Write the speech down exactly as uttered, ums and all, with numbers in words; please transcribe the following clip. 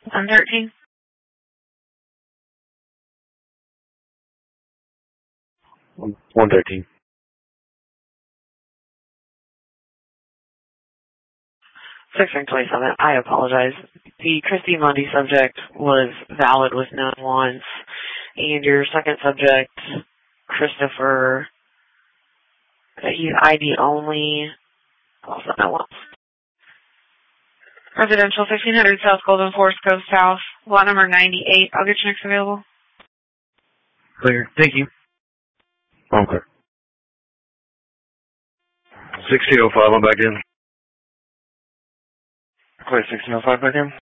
one thirteen. one thirteen. six twenty-seven. I apologize. The Christy Mundy subject was valid with known wants, and your second subject, Christopher, he's I D only, also no wants. Residential fifteen hundred South Golden Forest Cove South, lot number ninety-eight. I'll get you next available. Clear. Thank you. Okay. sixteen oh five, I'm back in. Clear, sixteen oh five back in.